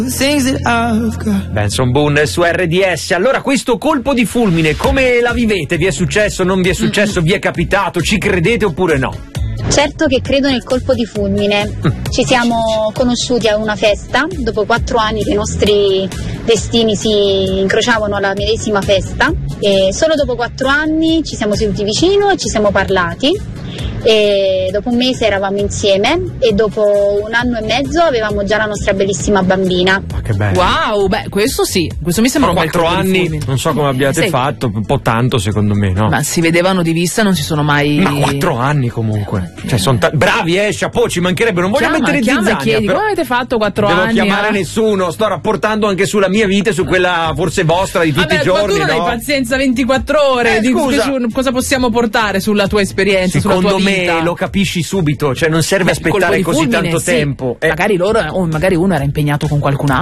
Benson Boone su RDS. Allora, questo colpo di fulmine come la vivete? Vi è successo, non vi è successo, vi è capitato, ci credete oppure no? Certo che credo nel colpo di fulmine. Ci siamo conosciuti a una festa, dopo 4 anni che i nostri destini si incrociavano alla medesima festa, e solo dopo 4 anni ci siamo seduti vicino e ci siamo parlati, e dopo un mese eravamo insieme e dopo 1 anno e mezzo avevamo già la nostra bellissima bambina. Ma che bello. Wow, beh, questo sì, questo mi sembra un bel 4 colpo di anni, fulmine. non so come abbiate fatto, un po' tanto secondo me, no? Ma si vedevano di vista, non si sono mai... Ma 4 anni comunque. Cioè, sono bravi, chapeau, ci mancherebbe, non voglio mettere chiama zizzania, e chiedi, però come avete fatto 4 devo anni? chiamare nessuno, sto rapportando anche sulla mia vita e su quella forse vostra di tutti i giorni, ma tu non no? hai pazienza 24 ore, scusa. cosa possiamo portare sulla tua esperienza, Secondo sulla tua vita? me lo capisci subito, cioè non serve Colpo aspettare di così fulmine, tanto sì. tempo. Magari loro, magari uno era impegnato con qualcun altro.